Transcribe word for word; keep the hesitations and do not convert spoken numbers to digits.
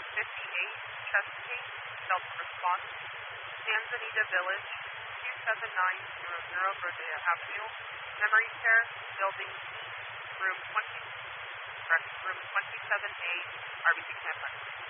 fifty-eight, Chesapeake, Delta Response, Manzanita Village, two seven nine zero zero, Rodeo Avenue, Memory Care, Building C, Room twenty, correct, Room twenty-seven A, R B C Campus.